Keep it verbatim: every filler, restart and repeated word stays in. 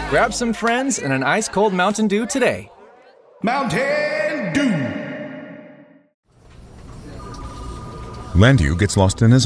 Grab some friends and an ice-cold Mountain Dew today. Mountain Dew. Landu gets lost in his